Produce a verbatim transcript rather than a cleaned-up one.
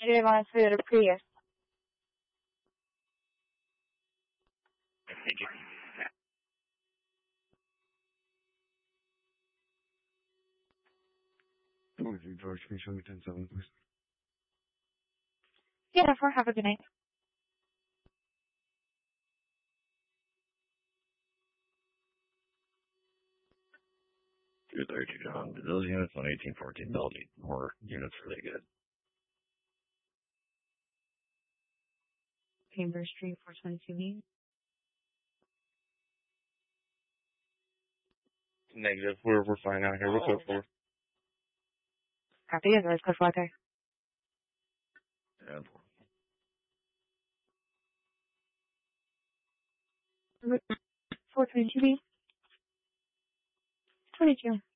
J one for the Prius. Thank you. twenty-three George, can you show me ten seven, please? Yeah, for have a good night. two thirty-two, John. Those units on eighteen fourteen build need more units really good. Chambers Street, four twenty-two B. Negative. We're we're fine out here. We're code four. Copy, otherwise code four there. Yeah. four twenty-two B. twenty-two.